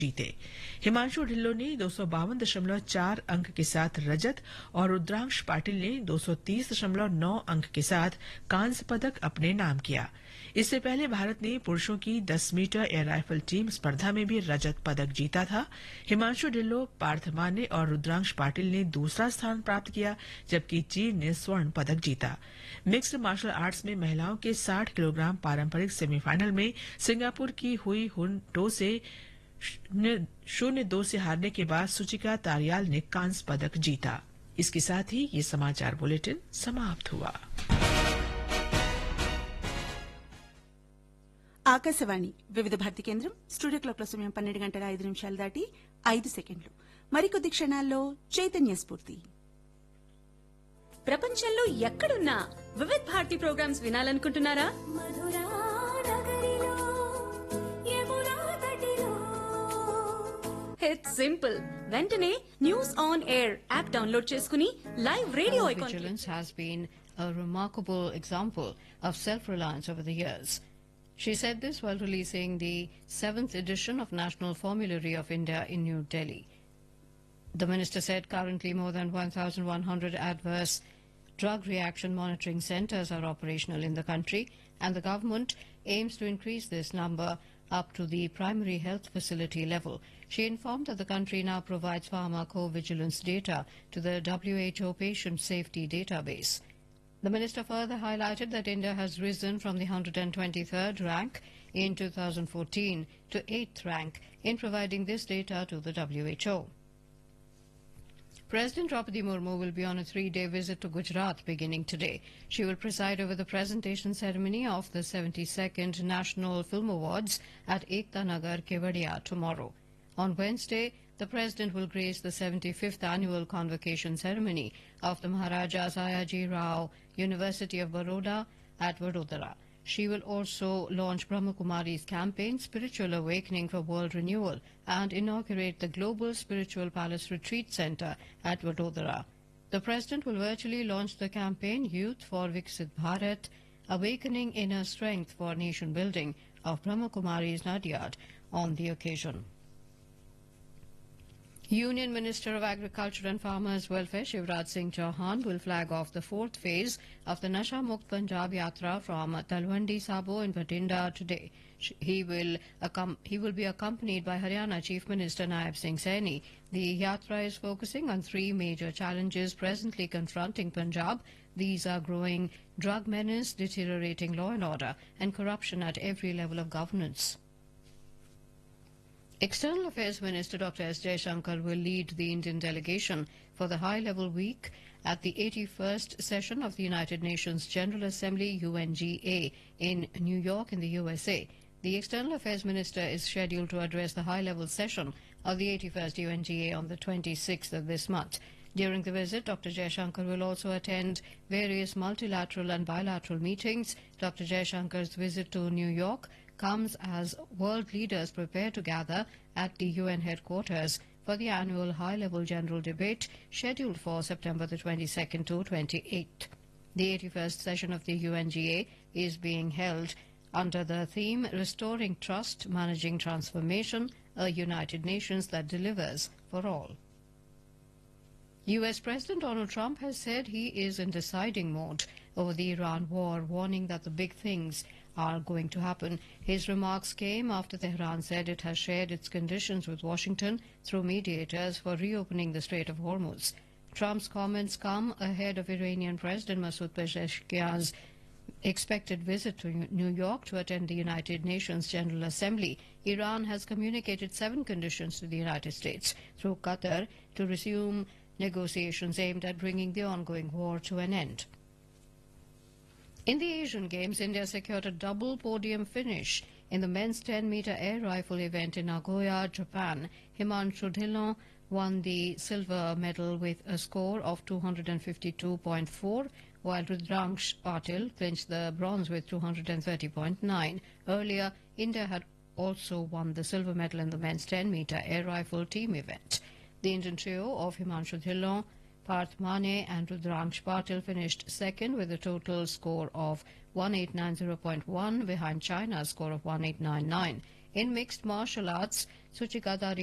जीते। हिमांशु ढिल्लों ने 252.4 अंक के साथ रजत और रुद्रांश पाटिल ने 230.9 अंक के साथ कांस्य पदक अपने नाम किया। इससे पहले भारत ने पुरुषों की 10 मीटर एयर राइफल टीम स्पर्धा में भी रजत पदक जीता था। हिमांशु ढिल्लों, पार्थ माने और रुद्रांश पाटिल ने दूसरा स्थान प्राप्त किया, जबकि चीन ने स्वर्ण पदक जीता। मिक्स्ड मार्शल आर्ट्स में महिलाओं के 60 किलोग्राम पारंपरिक सेमीफाइनल में सिंगापुर की हुई हुन टो से 0-2 से हारने के बाद सुचिका तारियाल ने कांस्य पदक जीता। इसके साथ ही ये समाचार बुलेटिन समाप्त हुआ। ఆకాశవాణి వివిధ భారతి కేంద్రం స్టూడియో క్లాక్ సమయం 12:05 దాటి 5 సెకండ్లు. మరికొద్ది క్షణాల్లో చైతన్య స్ఫూర్తి. ప్రపంచంలో ఎక్కడున్నా వివిధ భారతి ప్రోగ్రామ్స్ వినాలనుకుంటున్నారా? It's simple. వెంటనే news on air app download చేసుకుని live radio icon. Vigilance has been a remarkable example of self-reliance over the years. She said this while releasing the 7th edition of National Formulary of India in New Delhi. The minister said currently more than 1,100 adverse drug reaction monitoring centres are operational in the country, and the government aims to increase this number up to the primary health facility level. She informed that the country now provides pharmacovigilance data to the WHO patient safety database. The minister further highlighted that India has risen from the 123rd rank in 2014 to 8th rank in providing this data to the WHO. President Draupadi Murmu will be on a 3-day visit to Gujarat beginning today. She will preside over the presentation ceremony of the 72nd National Film Awards at Ekta Nagar, Kevadia tomorrow. On Wednesday, the President will grace the 75th annual convocation ceremony of the Maharaja Sayaji Rao University of Baroda at Vadodara. She will also launch Brahma Kumari's campaign Spiritual Awakening for World Renewal and inaugurate the Global Spiritual Palace Retreat Centre at Vadodara. The President will virtually launch the campaign Youth for Viksit Bharat, Awakening Inner Strength for Nation Building of Brahma Kumari's Nadyad on the occasion. Union Minister of Agriculture and Farmers Welfare Shivraj Singh Chauhan will flag off the 4th phase of the Nasha Mukt Punjab Yatra from Talwandi Sabo in Bathinda today. He will be accompanied by Haryana Chief Minister Naib Singh Saini. The Yatra is focusing on 3 major challenges presently confronting Punjab. These are growing drug menace, deteriorating law and order, and corruption at every level of governance. External Affairs Minister Dr. S. Jaishankar will lead the Indian delegation for the High-Level Week at the 81st session of the United Nations General Assembly UNGA in New York in the USA. The External Affairs Minister is scheduled to address the high-level session of the 81st UNGA on the 26th of this month. During the visit, Dr. Jaishankar will also attend various multilateral and bilateral meetings. Dr. Jaishankar's visit to New York comes as world leaders prepare to gather at the UN headquarters for the annual high-level general debate scheduled for September the 22nd to 28th. The 81st session of the UNGA is being held under the theme Restoring Trust, Managing Transformation, a United Nations that delivers for all. U.S. President Donald Trump has said he is in deciding mode over the Iran war, warning that the big things are going to happen. His remarks came after Tehran said it has shared its conditions with Washington through mediators for reopening the Strait of Hormuz. Trump's comments come ahead of Iranian President Masoud Pezeshkian's expected visit to New York to attend the United Nations General Assembly. Iran has communicated 7 conditions to the United States through Qatar to resume negotiations aimed at bringing the ongoing war to an end. In the Asian Games, India secured a double podium finish in the men's 10-meter air rifle event in Nagoya, Japan. Himanshu Dhillon won the silver medal with a score of 252.4, while Rudrangsh Patil clinched the bronze with 230.9. Earlier, India had also won the silver medal in the men's 10-meter air rifle team event. The Indian trio of Himanshu Dhillon, Parth Mane and Rudrangsh Patil finished second with a total score of 1890.1 behind China's score of 1899. In mixed martial arts, Suchikata